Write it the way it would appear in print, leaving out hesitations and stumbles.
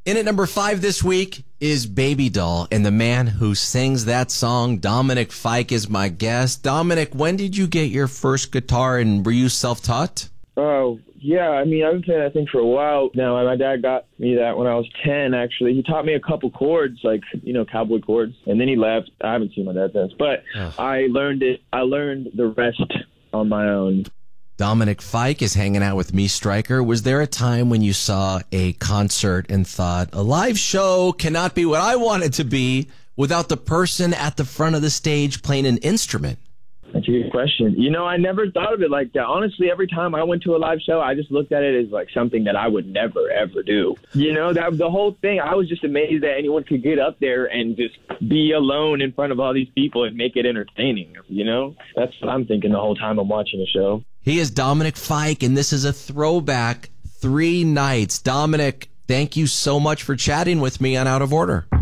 In at number 5 this week is Baby Doll, and the man who sings that song, Dominic Fike, is my guest. Dominic, when did you get your first guitar, and were you self-taught? Oh, yeah. I mean, I've been playing that thing for a while now. My dad got me that when I was 10, actually. He taught me a couple chords, like, cowboy chords, and then he left. I haven't seen my dad since, but I learned it. I learned the rest on my own. Dominic Fike is hanging out with me, Stryker. Was there a time when you saw a concert and thought, a live show cannot be what I want it to be without the person at the front of the stage playing an instrument? That's a good question. I never thought of it like that. Honestly, every time I went to a live show, I just looked at it as like something that I would never, ever do. That the whole thing, I was just amazed that anyone could get up there and just be alone in front of all these people and make it entertaining. That's what I'm thinking the whole time I'm watching the show. He is Dominic Fike, and this is a throwback 3 nights. Dominic, thank you so much for chatting with me on Out of Order.